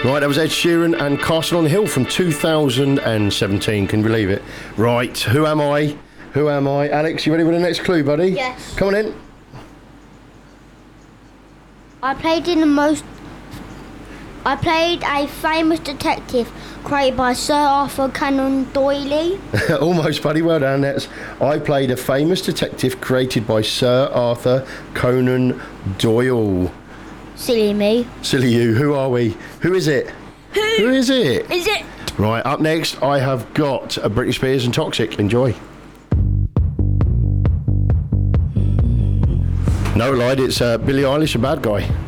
Right, that was Ed Sheeran and Castle on the Hill from 2017. Can you believe it? Right, who am I? Who am I? Alex, you ready with the next clue, buddy? Yes. Come on in. I played a famous detective created by Sir Arthur Conan Doyle. Almost, buddy. Well done. I played a famous detective created by Sir Arthur Conan Doyle. Silly me. Silly you. Who are we? Who is it? Who is it? Is it? Right, up next, I have got a Britney Spears and Toxic. Enjoy. No lied, it's Billie Eilish, a bad guy.